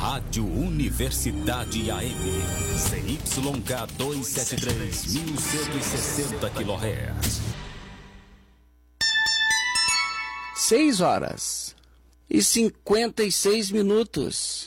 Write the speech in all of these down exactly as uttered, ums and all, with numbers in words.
Rádio Universidade A M, C Y K duzentos e setenta e três, mil cento e sessenta quilohertz. Seis horas e cinquenta e seis minutos.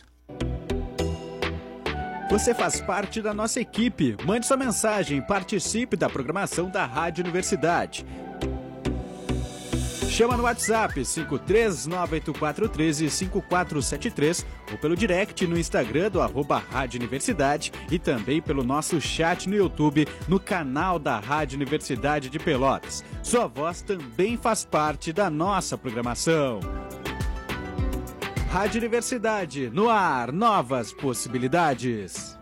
Você faz parte da nossa equipe. Mande sua mensagem, participe da programação da Rádio Universidade. Chama no WhatsApp cinco três nove oito quatro um três cinco quatro sete três ou pelo direct no Instagram do arroba Rádio Universidade e também pelo nosso chat no YouTube no canal da Rádio Universidade de Pelotas. Sua voz também faz parte da nossa programação. Rádio Universidade, no ar, novas possibilidades.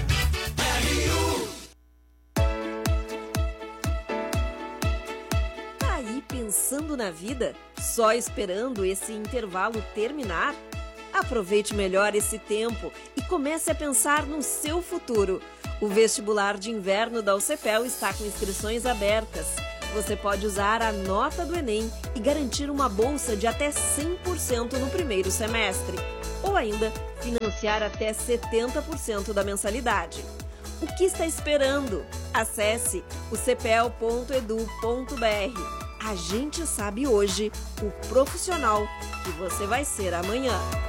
Pensando na vida, só esperando esse intervalo terminar? Aproveite melhor esse tempo e comece a pensar no seu futuro. O vestibular de inverno da U C P E L está com inscrições abertas. Você pode usar a nota do Enem e garantir uma bolsa de até cem por cento no primeiro semestre. Ou ainda, financiar até setenta por cento da mensalidade. O que está esperando? Acesse o c p e l ponto edu ponto b r. A gente sabe hoje o profissional que você vai ser amanhã.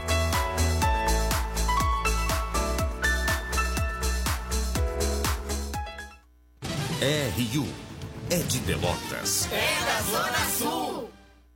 R U é de Pelotas. É da Zona Sul.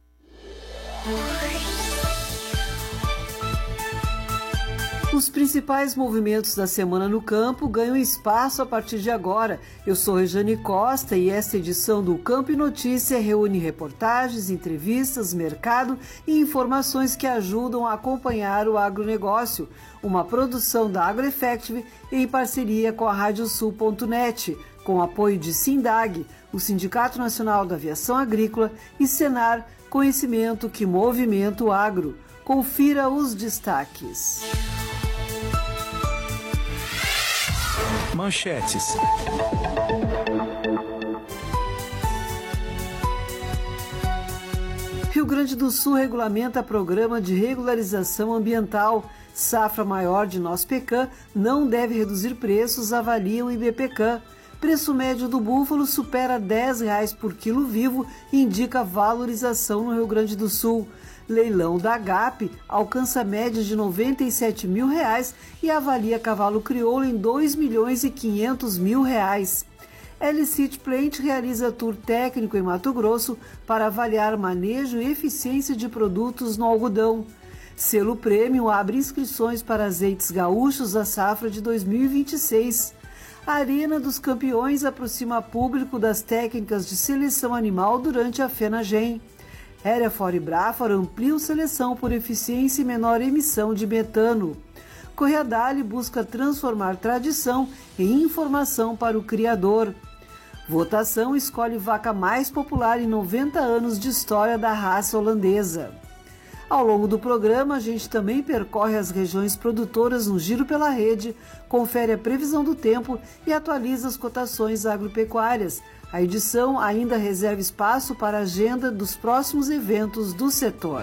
Os principais movimentos da semana no campo ganham espaço a partir de agora. Eu sou Rejane Costa e esta edição do Campo e Notícia reúne reportagens, entrevistas, mercado e informações que ajudam a acompanhar o agronegócio. Uma produção da AgroEffective em parceria com a radiosul ponto net, com apoio de Sindag, o Sindicato Nacional da Aviação Agrícola, e Senar, conhecimento que movimenta o agro. Confira os destaques. Manchetes. Rio Grande do Sul regulamenta programa de regularização ambiental. Safra maior de Noz-Pecan não deve reduzir preços, avalia o I B P C A M. Preço médio do búfalo supera dez reais por quilo vivo e indica valorização no Rio Grande do Sul. Leilão da Agap alcança média de noventa e sete mil reais e avalia cavalo crioulo em dois milhões e quinhentos mil reais. L-City Plant realiza tour técnico em Mato Grosso para avaliar manejo e eficiência de produtos no algodão. Selo Premium abre inscrições para azeites gaúchos da safra de dois mil e vinte e seis. A Arena dos Campeões aproxima público das técnicas de seleção animal durante a FenaGem. Hereford e Braford ampliam seleção por eficiência e menor emissão de metano. Correadale busca transformar tradição em informação para o criador. Votação escolhe vaca mais popular em noventa anos de história da raça holandesa. Ao longo do programa, a gente também percorre as regiões produtoras no Giro pela Rede, confere a previsão do tempo e atualiza as cotações agropecuárias. A edição ainda reserva espaço para a agenda dos próximos eventos do setor.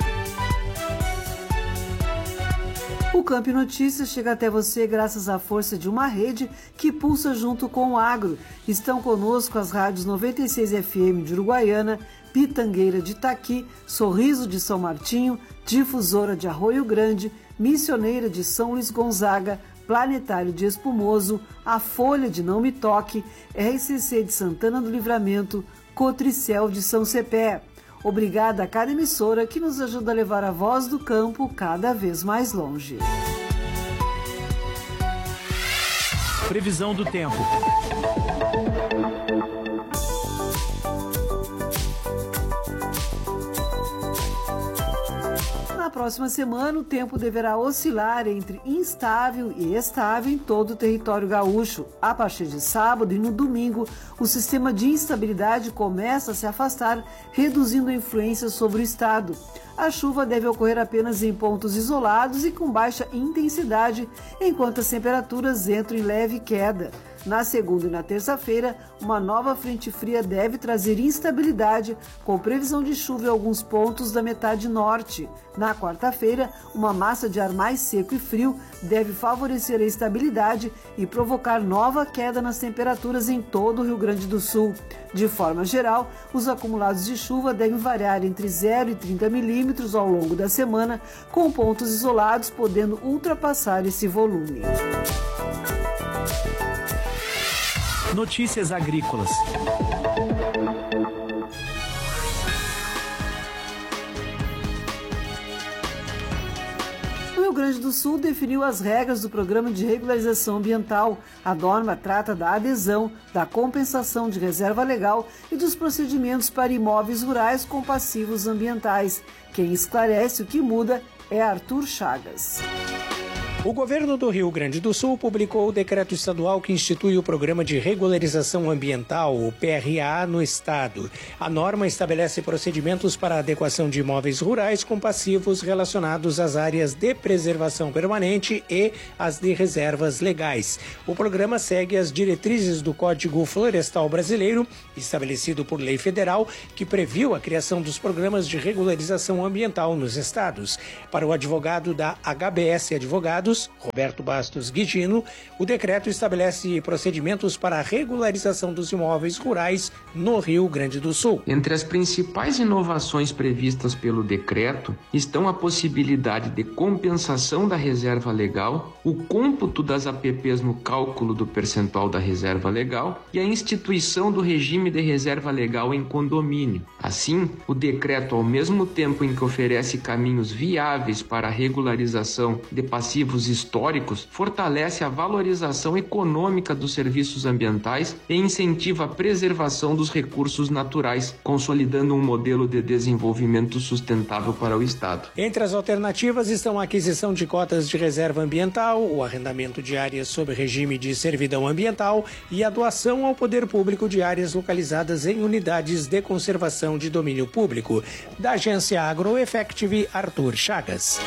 O Campo e Notícias chega até você graças à força de uma rede que pulsa junto com o agro. Estão conosco as rádios noventa e seis F M de Uruguaiana, Pitangueira de Itaqui, Sorriso de São Martinho, Difusora de Arroio Grande, Missioneira de São Luís Gonzaga, Planetário de Espumoso, A Folha de Não Me Toque, R C C de Santana do Livramento, Cotricel de São Cepé. Obrigada a cada emissora que nos ajuda a levar a voz do campo cada vez mais longe. Previsão do tempo. Na próxima semana, o tempo deverá oscilar entre instável e estável em todo o território gaúcho. A partir de sábado e no domingo, o sistema de instabilidade começa a se afastar, reduzindo a influência sobre o estado. A chuva deve ocorrer apenas em pontos isolados e com baixa intensidade, enquanto as temperaturas entram em leve queda. Na segunda e na terça-feira, uma nova frente fria deve trazer instabilidade, com previsão de chuva em alguns pontos da metade norte. Na quarta-feira, uma massa de ar mais seco e frio deve favorecer a estabilidade e provocar nova queda nas temperaturas em todo o Rio Grande do Sul. De forma geral, os acumulados de chuva devem variar entre zero e trinta milímetros ao longo da semana, com pontos isolados podendo ultrapassar esse volume. Notícias agrícolas. O Rio Grande do Sul definiu as regras do Programa de Regularização Ambiental. A norma trata da adesão, da compensação de reserva legal e dos procedimentos para imóveis rurais com passivos ambientais. Quem esclarece o que muda é Arthur Chagas. O governo do Rio Grande do Sul publicou o decreto estadual que institui o Programa de Regularização Ambiental, o P R A, no estado. A norma estabelece procedimentos para a adequação de imóveis rurais com passivos relacionados às áreas de preservação permanente e às de reservas legais. O programa segue as diretrizes do Código Florestal Brasileiro, estabelecido por lei federal, que previu a criação dos programas de regularização ambiental nos estados. Para o advogado da H B S Advogados, Roberto Bastos Guidino, o decreto estabelece procedimentos para a regularização dos imóveis rurais no Rio Grande do Sul. Entre as principais inovações previstas pelo decreto estão a possibilidade de compensação da reserva legal, o cômputo das A P Ps no cálculo do percentual da reserva legal e a instituição do regime de reserva legal em condomínio. Assim, o decreto, ao mesmo tempo em que oferece caminhos viáveis para a regularização de passivos históricos, fortalece a valorização econômica dos serviços ambientais e incentiva a preservação dos recursos naturais, consolidando um modelo de desenvolvimento sustentável para o Estado. Entre as alternativas estão a aquisição de cotas de reserva ambiental, o arrendamento de áreas sob regime de servidão ambiental e a doação ao poder público de áreas localizadas em unidades de conservação de domínio público. Da agência AgroEffective, Arthur Chagas.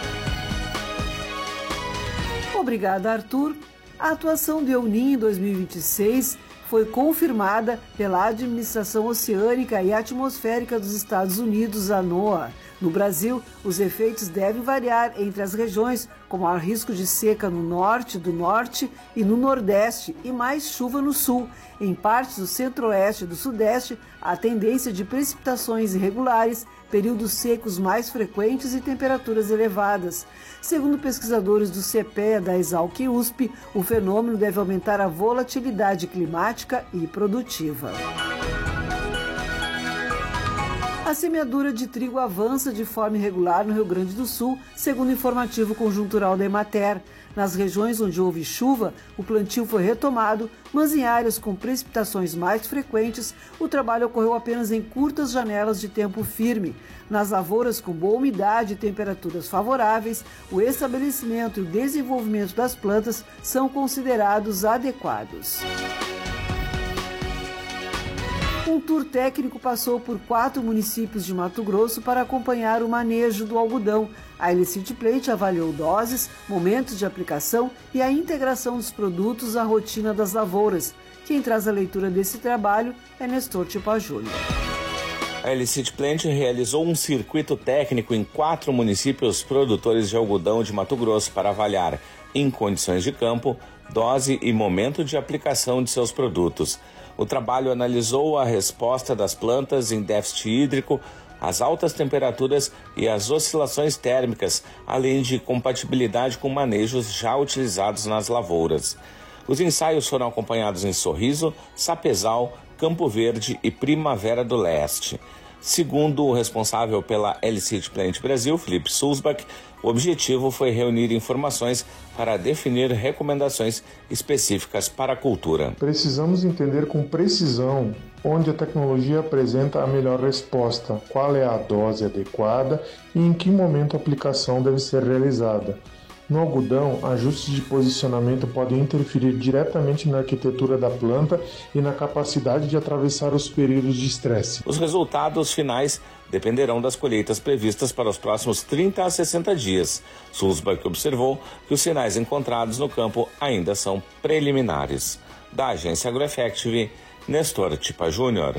Obrigada, Arthur. A atuação do El Niño em dois mil e vinte e seis foi confirmada pela Administração Oceânica e Atmosférica dos Estados Unidos, a NOAA. No Brasil, os efeitos devem variar entre as regiões, com maior risco de seca no norte, do norte e no nordeste, e mais chuva no sul. Em partes do centro-oeste e do sudeste, a tendência de precipitações irregulares, períodos secos mais frequentes e temperaturas elevadas. Segundo pesquisadores do CEPEA da Exalc U S P, o fenômeno deve aumentar a volatilidade climática e produtiva. A semeadura de trigo avança de forma irregular no Rio Grande do Sul, segundo o informativo conjuntural da Emater. Nas regiões onde houve chuva, o plantio foi retomado, mas em áreas com precipitações mais frequentes, o trabalho ocorreu apenas em curtas janelas de tempo firme. Nas lavouras com boa umidade e temperaturas favoráveis, o estabelecimento e o desenvolvimento das plantas são considerados adequados. Um tour técnico passou por quatro municípios de Mato Grosso para acompanhar o manejo do algodão. A Elicit Plant avaliou doses, momentos de aplicação e a integração dos produtos à rotina das lavouras. Quem traz a leitura desse trabalho é Nestor Tipa Júnior. A Elicit Plant realizou um circuito técnico em quatro municípios produtores de algodão de Mato Grosso para avaliar, em condições de campo, dose e momento de aplicação de seus produtos. O trabalho analisou a resposta das plantas em déficit hídrico, as altas temperaturas e as oscilações térmicas, além de compatibilidade com manejos já utilizados nas lavouras. Os ensaios foram acompanhados em Sorriso, Sapezal, Campo Verde e Primavera do Leste. Segundo o responsável pela Elicit Plant Brasil, Felipe Sulzbach, o objetivo foi reunir informações para definir recomendações específicas para a cultura. Precisamos entender com precisão onde a tecnologia apresenta a melhor resposta, qual é a dose adequada e em que momento a aplicação deve ser realizada. No algodão, ajustes de posicionamento podem interferir diretamente na arquitetura da planta e na capacidade de atravessar os períodos de estresse. Os resultados finais dependerão das colheitas previstas para os próximos trinta a sessenta dias. Sulzbach observou que os sinais encontrados no campo ainda são preliminares. Da agência AgroEffective, Nestor Tipa Júnior.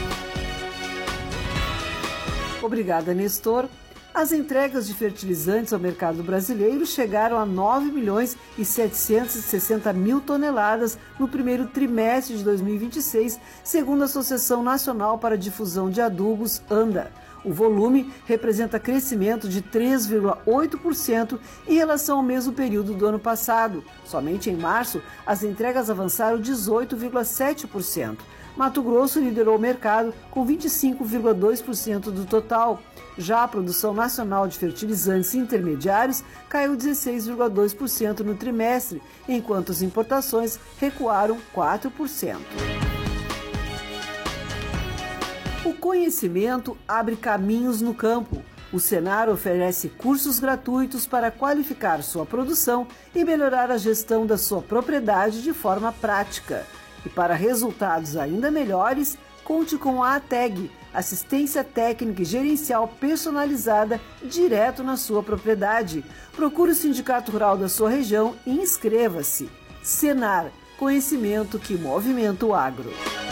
Obrigada, Nestor. As entregas de fertilizantes ao mercado brasileiro chegaram a nove milhões e setecentos e sessenta mil toneladas no primeiro trimestre de dois mil e vinte e seis, segundo a Associação Nacional para a Difusão de Adubos, ANDA. O volume representa crescimento de três vírgula oito por cento em relação ao mesmo período do ano passado. Somente em março, as entregas avançaram dezoito vírgula sete por cento. Mato Grosso liderou o mercado com vinte e cinco vírgula dois por cento do total. Já a produção nacional de fertilizantes intermediários caiu dezesseis vírgula dois por cento no trimestre, enquanto as importações recuaram quatro por cento. O conhecimento abre caminhos no campo. O Senar oferece cursos gratuitos para qualificar sua produção e melhorar a gestão da sua propriedade de forma prática. E para resultados ainda melhores, conte com a ATEG, assistência técnica e gerencial personalizada direto na sua propriedade. Procure o Sindicato Rural da sua região e inscreva-se. Senar, conhecimento que movimenta o agro.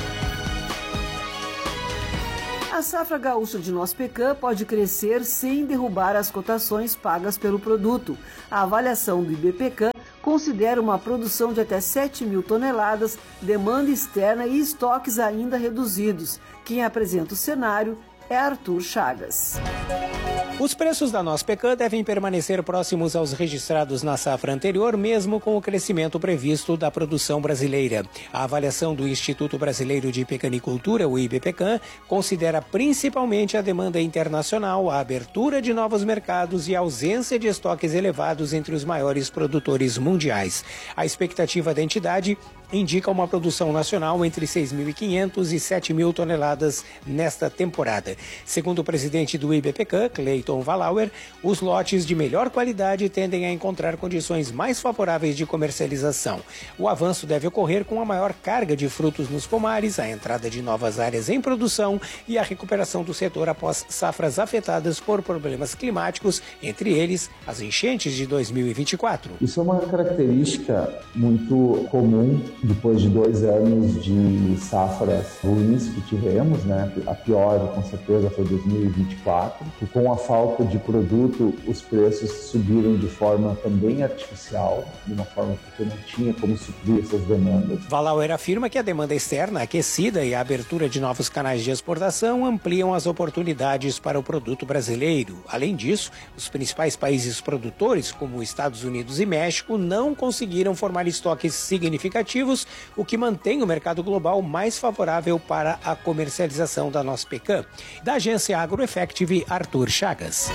A safra gaúcha de nosso Pecan pode crescer sem derrubar as cotações pagas pelo produto. A avaliação do IBPecan considera uma produção de até sete mil toneladas, demanda externa e estoques ainda reduzidos. Quem apresenta o cenário é Arthur Chagas. Os preços da nossa Pecan devem permanecer próximos aos registrados na safra anterior, mesmo com o crescimento previsto da produção brasileira. A avaliação do Instituto Brasileiro de Pecanicultura, o IBPecan, considera principalmente a demanda internacional, a abertura de novos mercados e a ausência de estoques elevados entre os maiores produtores mundiais. A expectativa da entidade indica uma produção nacional entre seis mil e quinhentas e sete mil toneladas nesta temporada. Segundo o presidente do IBPecan, Cleiton Valauer, os lotes de melhor qualidade tendem a encontrar condições mais favoráveis de comercialização. O avanço deve ocorrer com a maior carga de frutos nos pomares, a entrada de novas áreas em produção e a recuperação do setor após safras afetadas por problemas climáticos, entre eles as enchentes de dois mil e vinte e quatro. Isso é uma característica muito comum depois de dois anos de safras ruins que tivemos, né? A pior, com certeza, foi dois mil e vinte e quatro. E com a falta de produto, os preços subiram de forma também artificial, de uma forma que não tinha como suprir essas demandas. Valauer afirma que a demanda externa aquecida e a abertura de novos canais de exportação ampliam as oportunidades para o produto brasileiro. Além disso, os principais países produtores, como Estados Unidos e México, não conseguiram formar estoques significativos, o que mantém o mercado global mais favorável para a comercialização da nossa Pecan. Da agência AgroEffective, Arthur Chagas.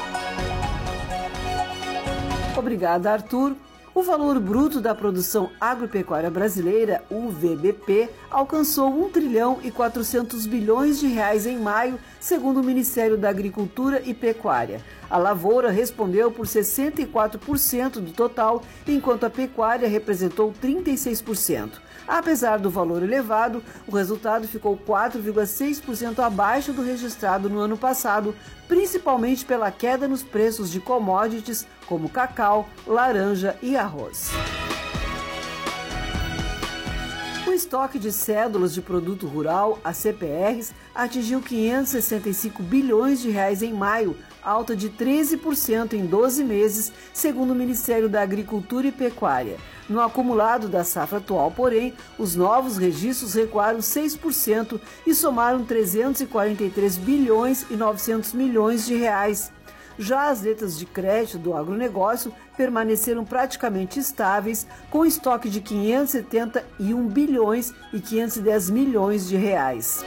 Obrigada, Arthur. O valor bruto da produção agropecuária brasileira, o V B P, alcançou um trilhão e quatrocentos bilhões de reais em maio, segundo o Ministério da Agricultura e Pecuária. A lavoura respondeu por sessenta e quatro por cento do total, enquanto a pecuária representou trinta e seis por cento. Apesar do valor elevado, o resultado ficou quatro vírgula seis por cento abaixo do registrado no ano passado, principalmente pela queda nos preços de commodities como cacau, laranja e arroz. O estoque de cédulas de produto rural, a C P Rs, atingiu quinhentos e sessenta e cinco bilhões de reais em maio, alta de treze por cento em doze meses, segundo o Ministério da Agricultura e Pecuária. No acumulado da safra atual, porém, os novos registros recuaram seis por cento e somaram trezentos e quarenta e três bilhões e novecentos milhões de reais. Já as letras de crédito do agronegócio permaneceram praticamente estáveis, com estoque de quinhentos e setenta e um bilhões e quinhentos e dez milhões de reais.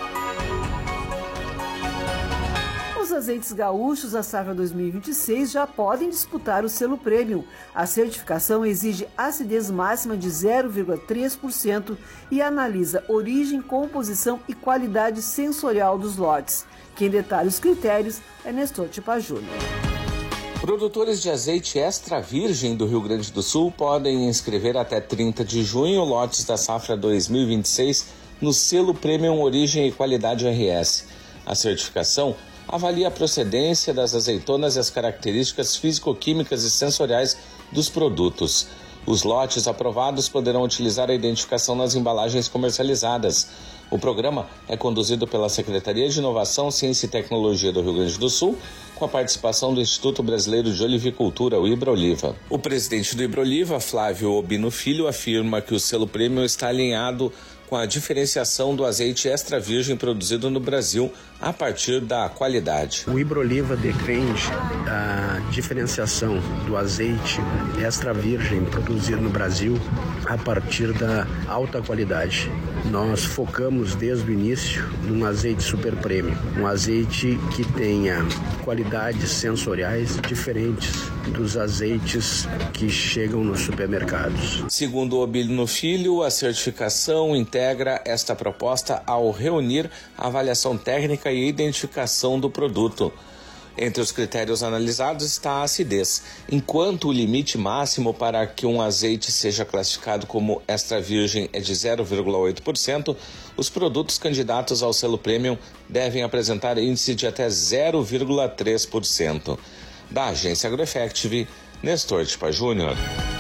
Os azeites gaúchos da safra dois mil e vinte e seis já podem disputar o selo Premium. A certificação exige acidez máxima de zero vírgula três por cento e analisa origem, composição e qualidade sensorial dos lotes. Quem detalha os critérios é Nestor Tipa Júnior. Produtores de azeite extra virgem do Rio Grande do Sul podem inscrever até trinta de junho lotes da safra dois mil e vinte e seis no selo Premium Origem e Qualidade R S. A certificação avalia a procedência das azeitonas e as características físico-químicas e sensoriais dos produtos. Os lotes aprovados poderão utilizar a identificação nas embalagens comercializadas. O programa é conduzido pela Secretaria de Inovação, Ciência e Tecnologia do Rio Grande do Sul, com a participação do Instituto Brasileiro de Olivicultura, o Ibroliva. O presidente do Ibroliva, Flávio Obino Filho, afirma que o selo Premium está alinhado com a diferenciação do azeite extra virgem produzido no Brasil a partir da qualidade. O Ibroliva defende a diferenciação do azeite extra virgem produzido no Brasil a partir da alta qualidade. Nós focamos desde o início num azeite super premium, um azeite que tenha qualidades sensoriais diferentes dos azeites que chegam nos supermercados. Segundo Obino Filho, a certificação integra esta proposta ao reunir a avaliação técnica e identificação do produto. Entre os critérios analisados está a acidez, enquanto o limite máximo para que um azeite seja classificado como extra virgem é de zero vírgula oito por cento, os produtos candidatos ao selo Premium devem apresentar índice de até zero vírgula três por cento. Da agência AgroEffective, Nestor Tipa Júnior.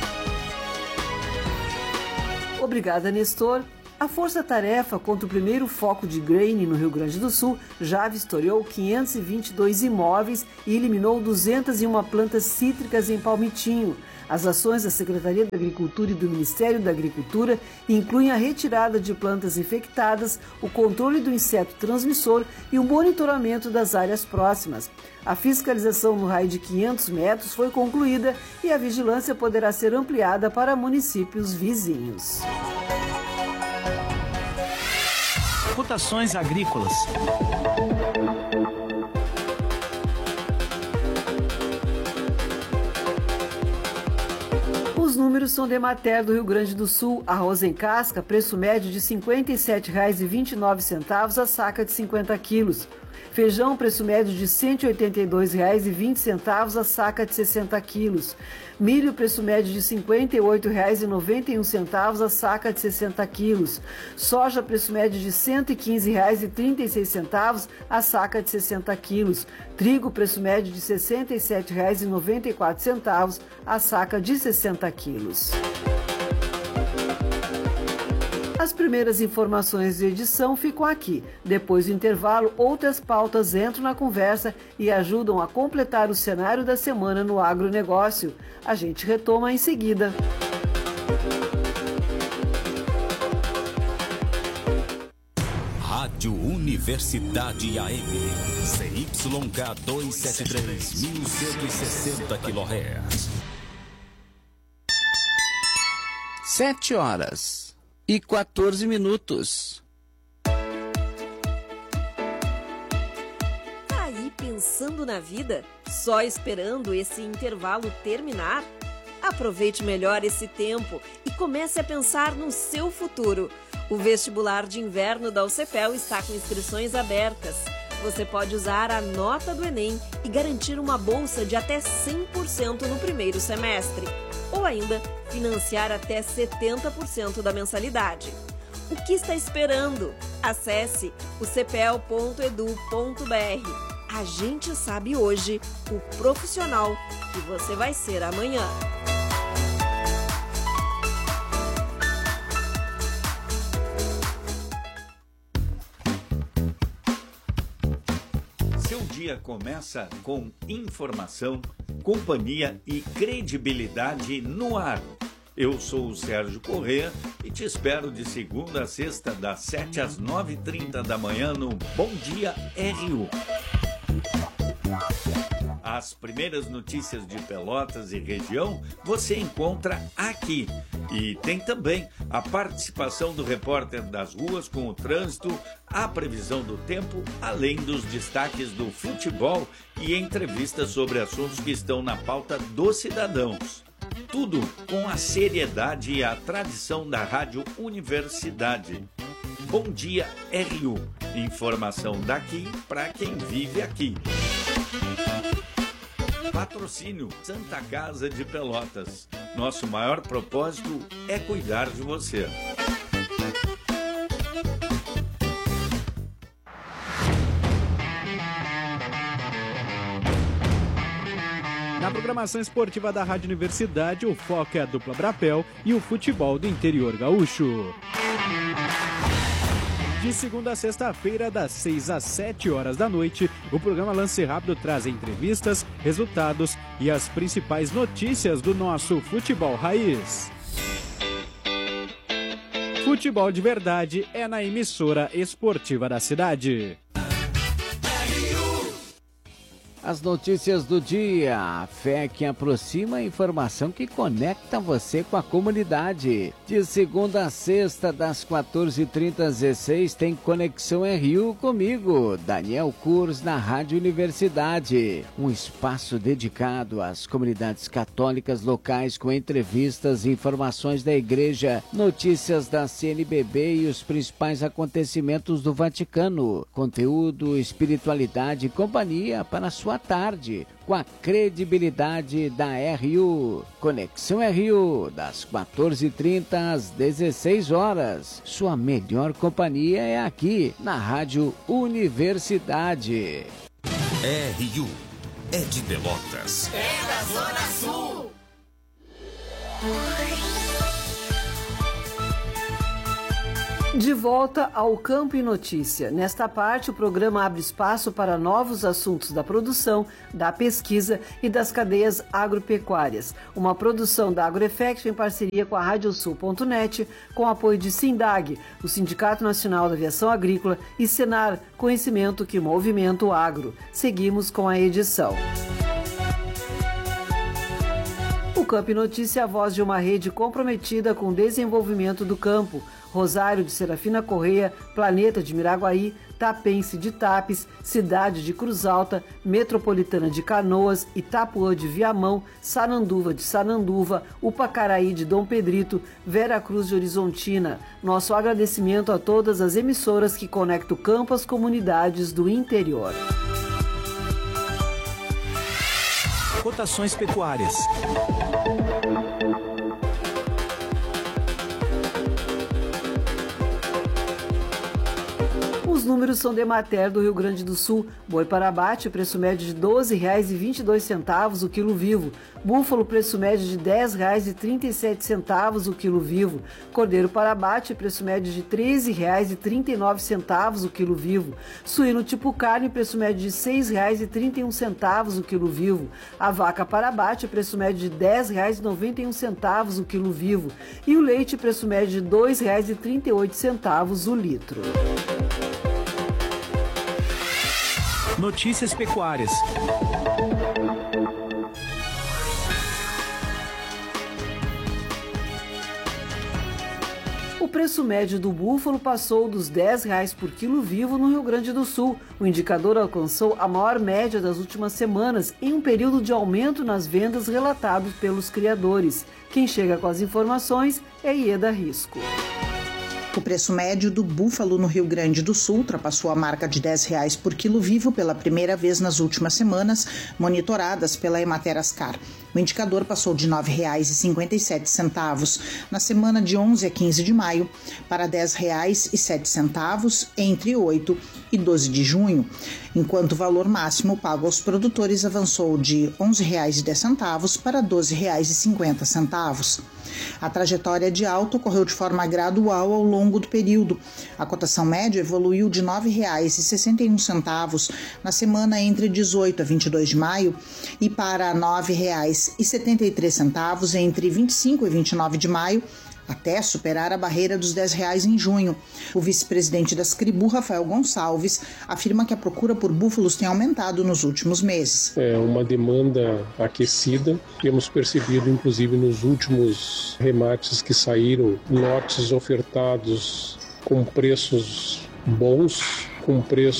Obrigada, Nestor. A força-tarefa contra o primeiro foco de grain no Rio Grande do Sul já vistoriou quinhentos e vinte e dois imóveis e eliminou duzentas e uma plantas cítricas em Palmitinho. As ações da Secretaria da Agricultura e do Ministério da Agricultura incluem a retirada de plantas infectadas, o controle do inseto transmissor e o monitoramento das áreas próximas. A fiscalização no raio de quinhentos metros foi concluída e a vigilância poderá ser ampliada para municípios vizinhos. Cotações agrícolas. Os números são de Emater do Rio Grande do Sul. Arroz em casca, preço médio de cinquenta e sete reais e vinte e nove centavos a saca de cinquenta quilos. Feijão, preço médio de cento e oitenta e dois reais e vinte centavos a saca de sessenta quilos. Milho, preço médio de cinquenta e oito reais e noventa e um centavos a saca de sessenta quilos. Soja, preço médio de cento e quinze reais e trinta e seis centavos a saca de sessenta quilos. Trigo, preço médio de sessenta e sete reais e noventa e quatro centavos a saca de sessenta quilos. As primeiras informações de edição ficam aqui. Depois do intervalo, outras pautas entram na conversa e ajudam a completar o cenário da semana no agronegócio. A gente retoma em seguida. Rádio Universidade A M, C Y K duzentos e setenta e três, mil cento e sessenta quilohertz. Sete horas e quatorze minutos. Tá aí pensando na vida? Só esperando esse intervalo terminar? Aproveite melhor esse tempo e comece a pensar no seu futuro. O vestibular de inverno da U C P E L está com inscrições abertas. Você pode usar a nota do Enem e garantir uma bolsa de até cem por cento no primeiro semestre. Ou ainda, financiar até setenta por cento da mensalidade. O que está esperando? Acesse o c p e l ponto e d u ponto b r. A gente sabe hoje o profissional que você vai ser amanhã. Seu dia começa com informação, companhia e credibilidade no ar. Eu sou o Sérgio Corrêa e te espero de segunda a sexta, das sete às nove e trinta da manhã no Bom Dia R U. As primeiras notícias de Pelotas e região você encontra aqui. E tem também a participação do repórter das ruas com o trânsito, a previsão do tempo, além dos destaques do futebol e entrevistas sobre assuntos que estão na pauta dos cidadãos. Tudo com a seriedade e a tradição da Rádio Universidade. Bom Dia R U. Informação daqui para quem vive aqui. Patrocínio Santa Casa de Pelotas. Nosso maior propósito é cuidar de você. Na programação programação esportiva da Rádio Universidade, o foco é a dupla Brapel e o futebol do interior gaúcho. De segunda a sexta-feira, das seis às sete horas da noite, o programa Lance Rápido traz entrevistas, resultados e as principais notícias do nosso futebol raiz. Futebol de verdade é na emissora esportiva da cidade. As notícias do dia, a fé que aproxima, a informação que conecta você com a comunidade. De segunda a sexta, das quatorze e trinta às dezesseis, tem Conexão R U comigo, Daniel Kurz, na Rádio Universidade. Um espaço dedicado às comunidades católicas locais com entrevistas, informações da igreja, notícias da C N B B e os principais acontecimentos do Vaticano. Conteúdo, espiritualidade e companhia para a sua tarde, com a credibilidade da R U. Conexão R U, das quatorze e trinta às dezesseis horas. Sua melhor companhia é aqui, na Rádio Universidade. R U é de Pelotas. É da Zona Sul. De volta ao Campo e Notícia. Nesta parte, o programa abre espaço para novos assuntos da produção, da pesquisa e das cadeias agropecuárias. Uma produção da AgroEffect em parceria com a Radiosul ponto net, com apoio de SINDAG, o Sindicato Nacional da Aviação Agrícola, e Senar, conhecimento que movimenta o agro. Seguimos com a edição. O Campo e Notícia é a voz de uma rede comprometida com o desenvolvimento do campo. Rosário de Serafina Correia, Planeta de Miraguaí, Tapense de Tapes, Cidade de Cruz Alta, Metropolitana de Canoas, Itapuã de Viamão, Sananduva de Sananduva, Upacaraí de Dom Pedrito, Vera Cruz de Horizontina. Nosso agradecimento a todas as emissoras que conectam o campo às comunidades do interior. Cotações pecuárias. Os números são de Emater do Rio Grande do Sul. Boi para abate, preço médio de doze reais e vinte e dois centavos o quilo vivo. Búfalo, preço médio de dez reais e trinta e sete centavos o quilo vivo. Cordeiro para abate, preço médio de treze reais e trinta e nove centavos o quilo vivo. Suíno tipo carne, preço médio de seis reais e trinta e um centavos o quilo vivo. A vaca para abate, preço médio de dez reais e noventa e um centavos o quilo vivo. E o leite, preço médio de dois reais e trinta e oito centavos o litro. Notícias pecuárias. O preço médio do búfalo passou dos dez reais por quilo vivo no Rio Grande do Sul. O indicador alcançou a maior média das últimas semanas, em um período de aumento nas vendas relatados pelos criadores. Quem chega com as informações é Ieda Risco. O preço médio do búfalo no Rio Grande do Sul ultrapassou a marca de dez reais por quilo vivo pela primeira vez nas últimas semanas, monitoradas pela Emater Ascar. O indicador passou de nove reais e cinquenta e sete centavos na semana de onze a quinze de maio para dez reais e sete centavos entre oito e doze de junho, enquanto o valor máximo pago aos produtores avançou de onze reais e dez centavos para doze reais e cinquenta centavos. A trajetória de alta ocorreu de forma gradual ao longo do período. A cotação média evoluiu de nove reais e sessenta e um centavos na semana entre dezoito a vinte e dois de maio e para nove reais e setenta e três centavos entre vinte e cinco e vinte e nove de maio, até superar a barreira dos dez reais em junho. O vice-presidente da Scribu, Rafael Gonçalves, afirma que a procura por búfalos tem aumentado nos últimos meses. É uma demanda aquecida. Temos percebido, inclusive, nos últimos remates que saíram, lotes ofertados com preços bons, com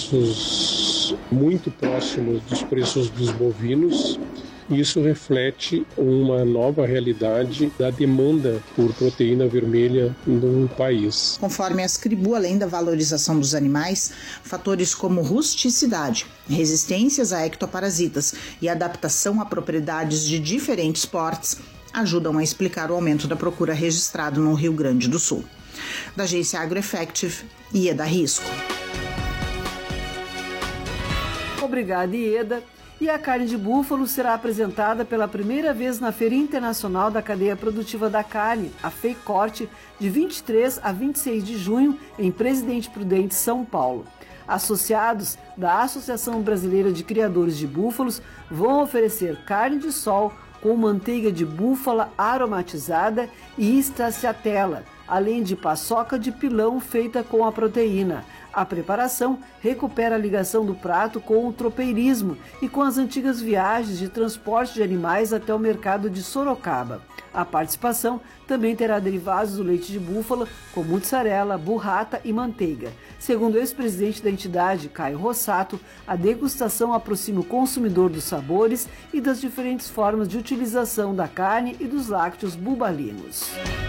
preços muito próximos dos preços dos bovinos. Isso reflete uma nova realidade da demanda por proteína vermelha no país. Conforme a Scribu, além da valorização dos animais, fatores como rusticidade, resistências a ectoparasitas e adaptação a propriedades de diferentes portes ajudam a explicar o aumento da procura registrado no Rio Grande do Sul. Da agência AgroEffective, Ieda Risco. Obrigada, Ieda. E a carne de búfalo será apresentada pela primeira vez na Feira Internacional da Cadeia Produtiva da Carne, a FEICORTE, de vinte e três a vinte e seis de junho, em Presidente Prudente, São Paulo. Associados da Associação Brasileira de Criadores de Búfalos vão oferecer carne de sol com manteiga de búfala aromatizada e stracciatella, além de paçoca de pilão feita com a proteína. A preparação recupera a ligação do prato com o tropeirismo e com as antigas viagens de transporte de animais até o mercado de Sorocaba. A participação também terá derivados do leite de búfala, como mussarela, burrata e manteiga. Segundo o ex-presidente da entidade, Caio Rossato, a degustação aproxima o consumidor dos sabores e das diferentes formas de utilização da carne e dos lácteos bubalinos.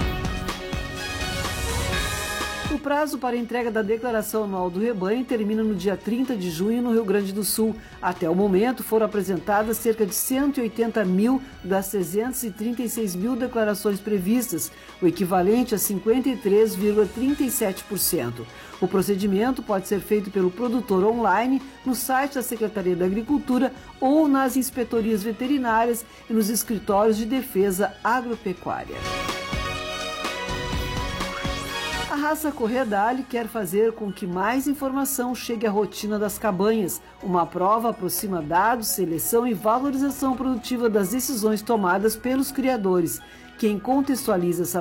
O prazo para a entrega da declaração anual do rebanho termina no dia trinta de junho no Rio Grande do Sul. Até o momento foram apresentadas cerca de cento e oitenta mil das trezentas e trinta e seis mil declarações previstas, o equivalente a cinquenta e três vírgula trinta e sete por cento. O procedimento pode ser feito pelo produtor online, no site da Secretaria da Agricultura ou nas inspetorias veterinárias e nos escritórios de defesa agropecuária. A raça Corredale quer fazer com que mais informação chegue à rotina das cabanhas. Uma prova aproxima dados, seleção e valorização produtiva das decisões tomadas pelos criadores. Quem contextualiza essa